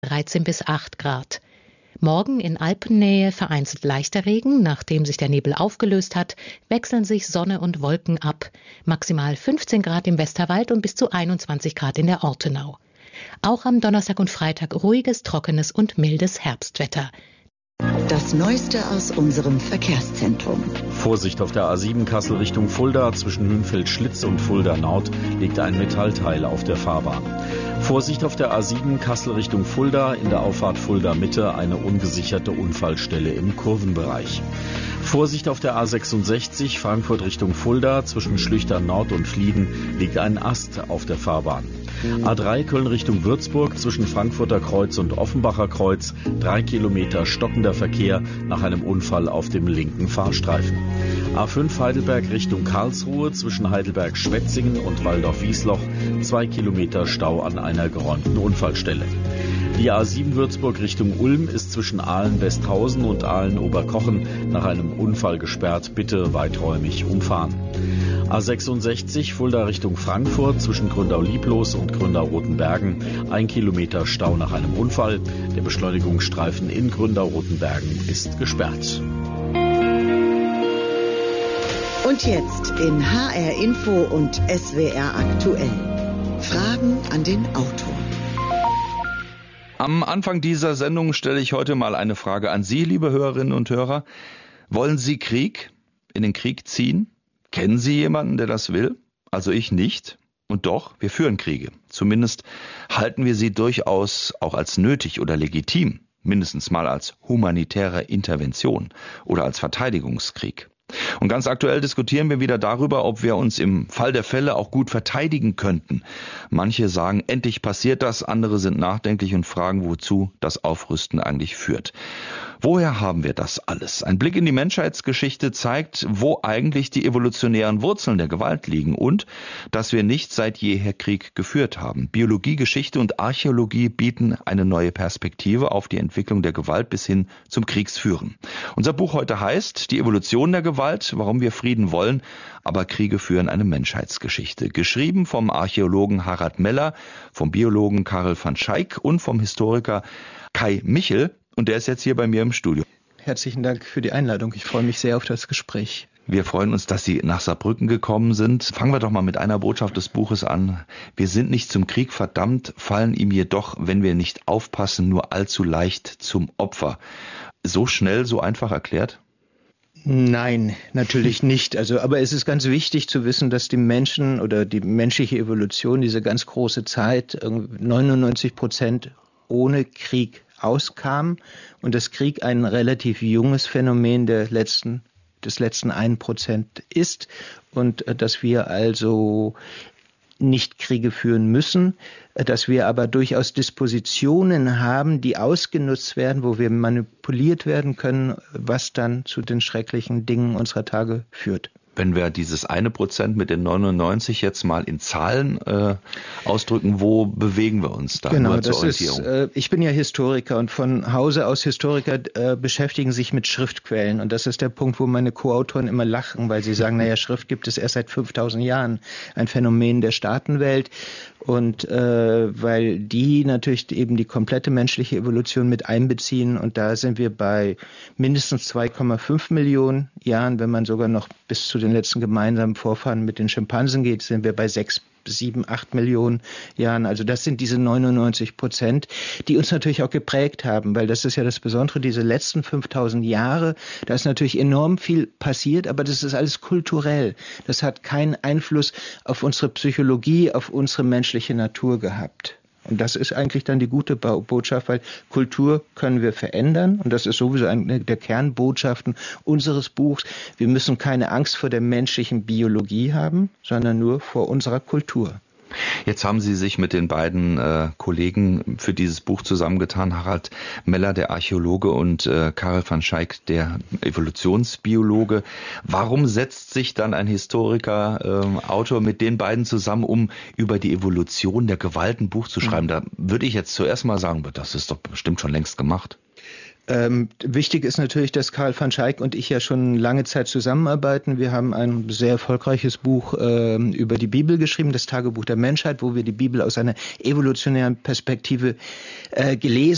13 bis 8 Grad. Morgen in Alpennähe vereinzelt leichter Regen. Nachdem sich der Nebel aufgelöst hat, wechseln sich Sonne und Wolken ab. Maximal 15 Grad im Westerwald und bis zu 21 Grad in der Ortenau. Auch am Donnerstag und Freitag ruhiges, trockenes und mildes Herbstwetter. Das Neueste aus unserem Verkehrszentrum. Vorsicht auf der A7 Kassel Richtung Fulda. Zwischen Hünfeld-Schlitz und Fulda Nord liegt ein Metallteil auf der Fahrbahn. Vorsicht auf der A7 Kassel Richtung Fulda. In der Auffahrt Fulda Mitte eine ungesicherte Unfallstelle im Kurvenbereich. Vorsicht auf der A66 Frankfurt Richtung Fulda. Zwischen Schlüchtern Nord und Flieden liegt ein Ast auf der Fahrbahn. A3 Köln Richtung Würzburg zwischen Frankfurter Kreuz und Offenbacher Kreuz. 3 Kilometer stockender Verkehr nach einem Unfall auf dem linken Fahrstreifen. A5 Heidelberg Richtung Karlsruhe zwischen Heidelberg-Schwetzingen und Waldorf-Wiesloch. 2 Kilometer Stau an einer geräumten Unfallstelle. Die A7 Würzburg Richtung Ulm ist zwischen Aalen-Westhausen und Aalen-Oberkochen nach einem Unfall gesperrt. Bitte weiträumig umfahren. A66 Fulda Richtung Frankfurt zwischen Gründau-Lieblos und Gründau-Rotenbergen. 1 Kilometer Stau nach einem Unfall. Der Beschleunigungsstreifen in Gründau-Rotenbergen ist gesperrt. Und jetzt in HR Info und SWR aktuell. Fragen an den Autor. Am Anfang dieser Sendung stelle ich heute mal eine Frage an Sie, liebe Hörerinnen und Hörer. Wollen Sie Krieg? In den Krieg ziehen? Kennen Sie jemanden, der das will? Also ich nicht. Und doch, wir führen Kriege. Zumindest halten wir sie durchaus auch als nötig oder legitim. Mindestens mal als humanitäre Intervention oder als Verteidigungskrieg. Und ganz aktuell diskutieren wir wieder darüber, ob wir uns im Fall der Fälle auch gut verteidigen könnten. Manche sagen, endlich passiert das, andere sind nachdenklich und fragen, wozu das Aufrüsten eigentlich führt. Woher haben wir das alles? Ein Blick in die Menschheitsgeschichte zeigt, wo eigentlich die evolutionären Wurzeln der Gewalt liegen und dass wir nicht seit jeher Krieg geführt haben. Biologie, Geschichte und Archäologie bieten eine neue Perspektive auf die Entwicklung der Gewalt bis hin zum Kriegsführen. Unser Buch heute heißt Die Evolution der Gewalt, warum wir Frieden wollen, aber Kriege führen eine Menschheitsgeschichte. Geschrieben vom Archäologen Harald Meller, vom Biologen Karel van Schaik und vom Historiker Kai Michel. Und der ist jetzt hier bei mir im Studio. Herzlichen Dank für die Einladung. Ich freue mich sehr auf das Gespräch. Wir freuen uns, dass Sie nach Saarbrücken gekommen sind. Fangen wir doch mal mit einer Botschaft des Buches an. Wir sind nicht zum Krieg verdammt, fallen ihm jedoch, wenn wir nicht aufpassen, nur allzu leicht zum Opfer. So schnell, so einfach erklärt? Nein, natürlich nicht. Aber es ist ganz wichtig zu wissen, dass die Menschen oder die menschliche Evolution, diese ganz große Zeit, 99% ohne Krieg auskam und dass Krieg ein relativ junges Phänomen des letzten 1% ist und dass wir also nicht Kriege führen müssen, dass wir aber durchaus Dispositionen haben, die ausgenutzt werden, wo wir manipuliert werden können, was dann zu den schrecklichen Dingen unserer Tage führt. Wenn wir dieses 1% mit den 99 jetzt mal in Zahlen ausdrücken, wo bewegen wir uns da? Genau, ich bin ja Historiker und von Hause aus Historiker beschäftigen sich mit Schriftquellen. Und das ist der Punkt, wo meine Co-Autoren immer lachen, weil sie sagen, Schrift gibt es erst seit 5000 Jahren. Ein Phänomen der Staatenwelt. Und weil die natürlich eben die komplette menschliche Evolution mit einbeziehen. Und da sind wir bei mindestens 2,5 Millionen Jahren, wenn man sogar noch bis zu den letzten gemeinsamen Vorfahren mit den Schimpansen geht, sind wir bei 6, 7, 8 Millionen Jahren. Also das sind diese 99%, die uns natürlich auch geprägt haben, weil das ist ja das Besondere, diese letzten 5000 Jahre, da ist natürlich enorm viel passiert, aber das ist alles kulturell. Das hat keinen Einfluss auf unsere Psychologie, auf unsere menschliche Natur gehabt. Und das ist eigentlich dann die gute Botschaft, weil Kultur können wir verändern. Und das ist sowieso eine der Kernbotschaften unseres Buchs. Wir müssen keine Angst vor der menschlichen Biologie haben, sondern nur vor unserer Kultur. Jetzt haben Sie sich mit den beiden Kollegen für dieses Buch zusammengetan, Harald Meller, der Archäologe, und Karel van Schaik, der Evolutionsbiologe. Warum setzt sich dann ein Historiker, Autor mit den beiden zusammen, um über die Evolution der Gewalt ein Buch zu schreiben? Da würde ich jetzt zuerst mal sagen, das ist doch bestimmt schon längst gemacht. Wichtig ist natürlich, dass Karel van Schaik und ich ja schon lange Zeit zusammenarbeiten. Wir haben ein sehr erfolgreiches Buch über die Bibel geschrieben, das Tagebuch der Menschheit, wo wir die Bibel aus einer evolutionären Perspektive gelesen